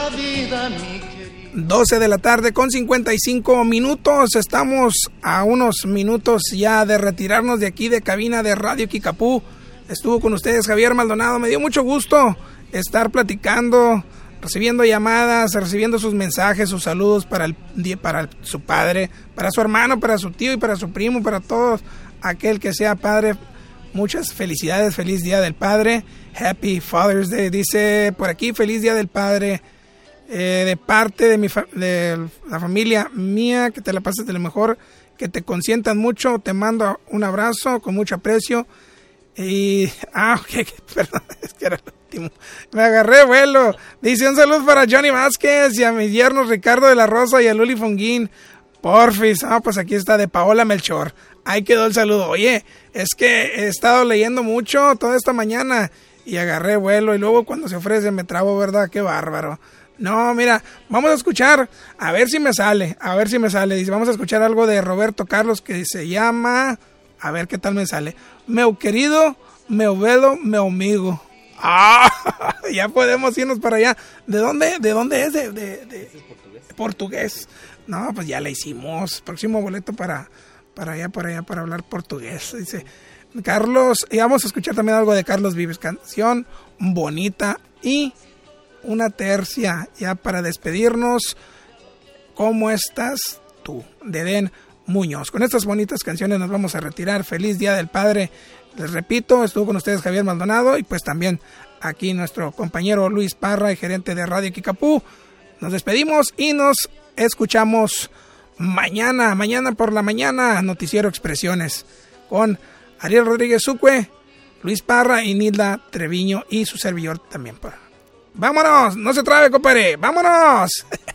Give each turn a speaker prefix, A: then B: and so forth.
A: la vida, mi querido.
B: 12 de la tarde con 55 minutos. Estamos a unos minutos ya de retirarnos de aquí de cabina de Radio Kickapoo. Estuvo con ustedes Javier Maldonado. Me dio mucho gusto estar platicando, recibiendo llamadas, recibiendo sus mensajes, sus saludos para su padre, para su hermano, para su tío y para su primo, para todos aquel que sea padre. Muchas felicidades, feliz Día del Padre. Happy Father's Day. Dice por aquí, feliz Día del Padre. De parte de la familia mía, que te la pases de lo mejor, que te consientan mucho. Te mando un abrazo con mucho aprecio. Y ok, perdón, es que era el último, me agarré vuelo. Dice un saludo para Johnny Vázquez y a mis yernos Ricardo de la Rosa y a Luli Fonguín. Porfis, pues aquí está, de Paola Melchor. Ahí quedó el saludo. Oye, es que he estado leyendo mucho toda esta mañana y agarré vuelo, y luego cuando se ofrece me trabo, ¿verdad? Qué bárbaro. No, mira, vamos a escuchar, a ver si me sale. Dice, vamos a escuchar algo de Roberto Carlos que se llama, a ver qué tal me sale. Meu querido, meu velo, meu amigo. Ya podemos irnos para allá. ¿De dónde es? ¿Es portugués? No, pues ya la hicimos. Próximo boleto para allá, para hablar portugués. Dice Carlos, y vamos a escuchar también algo de Carlos Vives, canción bonita y una tercia ya para despedirnos. ¿Cómo estás tú? De Den Muñoz. Con estas bonitas canciones nos vamos a retirar. Feliz Día del Padre. Les repito, estuvo con ustedes Javier Maldonado y pues también aquí nuestro compañero Luis Parra y gerente de Radio Kickapoo. Nos despedimos y nos escuchamos mañana por la mañana, Noticiero Expresiones con Ariel Rodríguez Sucue, Luis Parra y Nilda Treviño y su servidor también. Vámonos, no se trabe, compadre, vámonos.